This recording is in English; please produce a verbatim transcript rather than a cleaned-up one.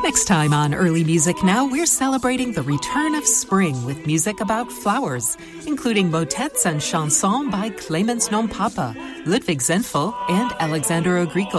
Next time on Early Music Now, we're celebrating the return of spring with music about flowers, including motets and chansons by Clemens Non Papa, Ludwig Zenfel, and Alexander Agricol.